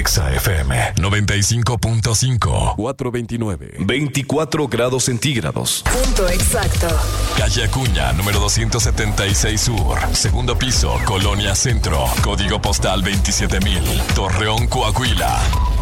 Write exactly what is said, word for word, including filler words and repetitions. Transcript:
Exa F M noventa y cinco punto cinco. cuatrocientos veintinueve. veinticuatro grados centígrados. Punto exacto. Calle Acuña, número doscientos setenta y seis Sur. Segundo piso, Colonia Centro. Código postal veintisiete mil. Torreón, Coahuila.